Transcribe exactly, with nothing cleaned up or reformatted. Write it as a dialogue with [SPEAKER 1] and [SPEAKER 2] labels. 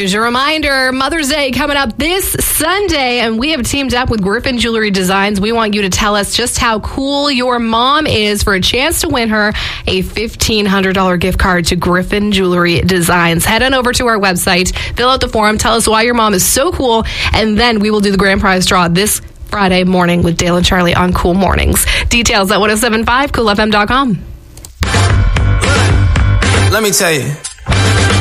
[SPEAKER 1] Here's your reminder, Mother's Day coming up this Sunday, and we have teamed up with Griffin Jewelry Designs. We want you to tell us just how cool your mom is for a chance to win her a fifteen hundred dollars gift card to Griffin Jewelry Designs. Head on over to our website, fill out the form, tell us why your mom is so cool, and then we will do the grand prize draw this Friday morning with Dale and Charlie on Cool Mornings. Details at ten seventy-five cool f m dot com.
[SPEAKER 2] Let me tell you.